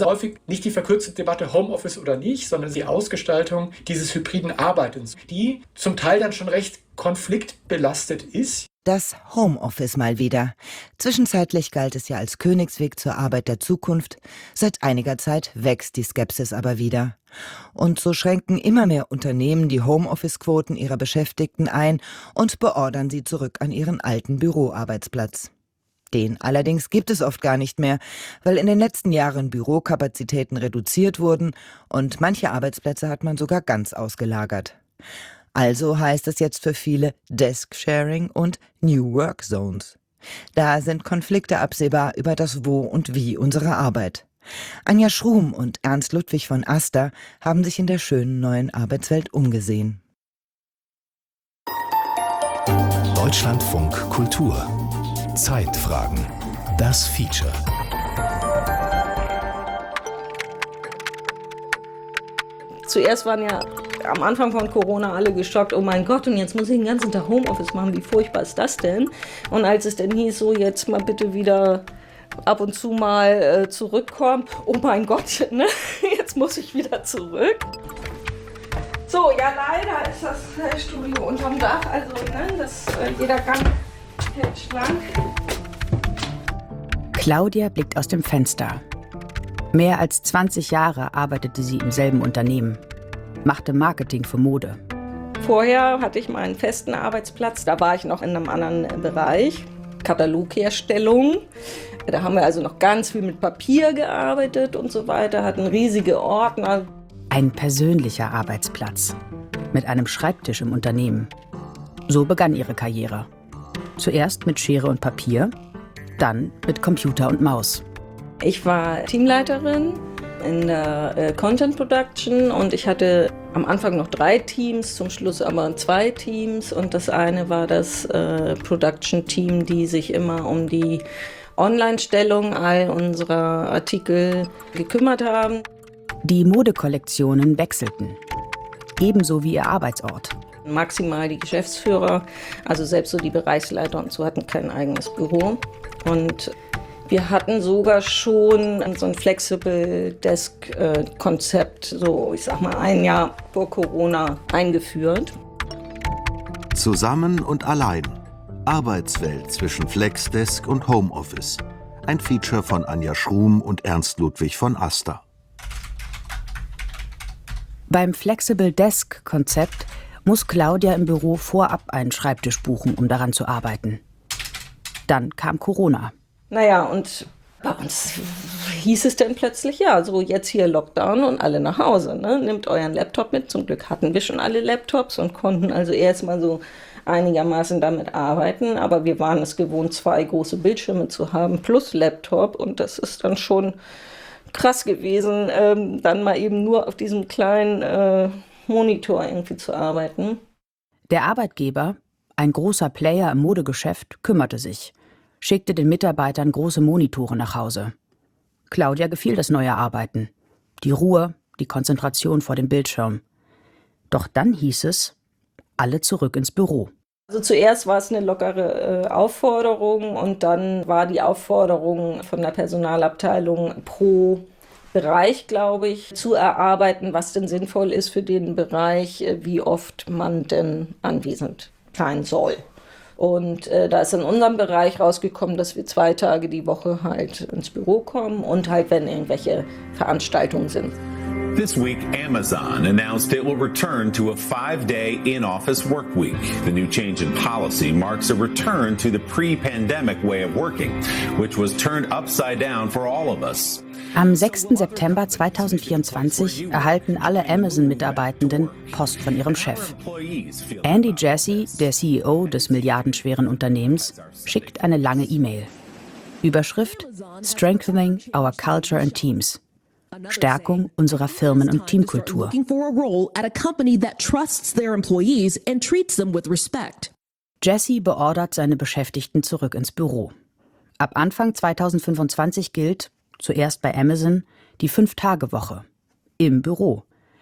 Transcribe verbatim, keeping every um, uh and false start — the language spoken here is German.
ist häufig nicht die verkürzte Debatte Homeoffice oder nicht, sondern die Ausgestaltung dieses hybriden Arbeitens, die zum Teil dann schon recht konfliktbelastet ist. Das Homeoffice mal wieder. Zwischenzeitlich galt es ja als Königsweg zur Arbeit der Zukunft. Seit einiger Zeit wächst die Skepsis aber wieder. Und so schränken immer mehr Unternehmen die Homeoffice-Quoten ihrer Beschäftigten ein und beordern sie zurück an ihren alten Büroarbeitsplatz. Den allerdings gibt es oft gar nicht mehr, weil in den letzten Jahren Bürokapazitäten reduziert wurden und manche Arbeitsplätze hat man sogar ganz ausgelagert. Also heißt es jetzt für viele Desk-Sharing und New Work Zones. Da sind Konflikte absehbar über das Wo und Wie unserer Arbeit. Anja Schrum und Ernst Ludwig von Aster haben sich in der schönen neuen Arbeitswelt umgesehen. Deutschlandfunk Kultur. Zeitfragen. Das Feature. Zuerst waren ja am Anfang von Corona alle geschockt, oh mein Gott, und jetzt muss ich den ganzen Tag Homeoffice machen, wie furchtbar ist das denn? Und als es dann hieß, so jetzt mal bitte wieder ab und zu mal äh, zurückkommen, oh mein Gott, ne? Jetzt muss ich wieder zurück. So, ja leider ist das äh, Studio unterm Dach, also ne, das, äh, jeder Gang hält schlank. Claudia blickt aus dem Fenster. Mehr als zwanzig Jahre arbeitete sie im selben Unternehmen, machte Marketing für Mode. Vorher hatte ich meinen festen Arbeitsplatz, da war ich noch in einem anderen Bereich, Katalogherstellung. Da haben wir also noch ganz viel mit Papier gearbeitet und so weiter, hatten riesige Ordner. Ein persönlicher Arbeitsplatz mit einem Schreibtisch im Unternehmen. So begann ihre Karriere. Zuerst mit Schere und Papier, dann mit Computer und Maus. Ich war Teamleiterin in der äh, Content Production und ich hatte am Anfang noch drei Teams, zum Schluss aber zwei Teams. Und das eine war das äh, Production-Team, die sich immer um die Online-Stellung all unserer Artikel gekümmert haben. Die Modekollektionen wechselten, ebenso wie ihr Arbeitsort. Maximal die Geschäftsführer, also selbst so die Bereichsleiter und so, hatten kein eigenes Büro. Und wir hatten sogar schon so ein Flexible Desk-Konzept, so ich sag mal ein Jahr vor Corona eingeführt. Zusammen und allein. Arbeitswelt zwischen Flexdesk und Homeoffice. Ein Feature von Anja Schrum und Ernst Ludwig von Aster. Beim Flexible Desk-Konzept muss Claudia im Büro vorab einen Schreibtisch buchen, um daran zu arbeiten. Dann kam Corona. Naja, und bei uns hieß es dann plötzlich, ja, so jetzt hier Lockdown und alle nach Hause, ne? Nehmt euren Laptop mit. Zum Glück hatten wir schon alle Laptops und konnten also erst mal so einigermaßen damit arbeiten. Aber wir waren es gewohnt, zwei große Bildschirme zu haben plus Laptop. Und das ist dann schon krass gewesen, ähm, dann mal eben nur auf diesem kleinen äh, Monitor irgendwie zu arbeiten. Der Arbeitgeber, ein großer Player im Modegeschäft, kümmerte sich, schickte den Mitarbeitern große Monitore nach Hause. Claudia gefiel das neue Arbeiten, die Ruhe, die Konzentration vor dem Bildschirm. Doch dann hieß es, alle zurück ins Büro. Also zuerst war es eine lockere äh, Aufforderung und dann war die Aufforderung von der Personalabteilung pro Bereich, glaube ich, zu erarbeiten, was denn sinnvoll ist für den Bereich, äh, wie oft man denn anwesend sein soll. Und äh, da ist in unserem Bereich rausgekommen, dass wir zwei Tage die Woche halt ins Büro kommen und halt, wenn irgendwelche Veranstaltungen sind. This week, Amazon announced it will return to a five-day in-office work week. The new change in policy marks a return to the pre-pandemic way of working, which was turned upside down for all of us. Am sechsten September zweitausendvierundzwanzig erhalten alle Amazon-Mitarbeitenden Post von ihrem Chef. Andy Jassy, der C E O des milliardenschweren Unternehmens, schickt eine lange E-Mail. Überschrift: Strengthening our culture and teams. Stärkung unserer Firmen- und Teamkultur. Jassy beordert seine Beschäftigten zurück ins Büro. Ab Anfang zweitausendfünfundzwanzig gilt, zuerst bei Amazon, die Fünf-Tage-Woche. Im Büro.